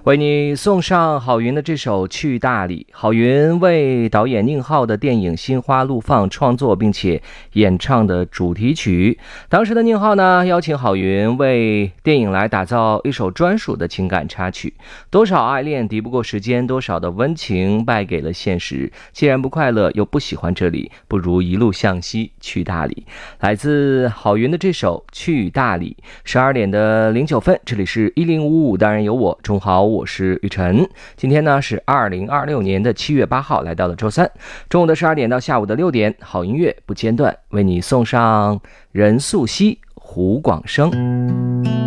为你送上郝云的这首《去大理》。郝云为导演宁浩的电影《心花怒放》创作并且演唱的主题曲。当时的宁浩呢，邀请郝云为电影来打造一首专属的情感插曲。多少爱恋敌不过时间，多少的温情败给了现实。既然不快乐又不喜欢这里，不如一路向西去大理。来自郝云的这首《去大理》。12点的09分，这里是1055，当然有我，中午好，我是雨晨。今天呢是2026年的7月8号，来到了周三，中午的12点到下午的6点，好音乐不间断，为你送上任素汐、胡广生。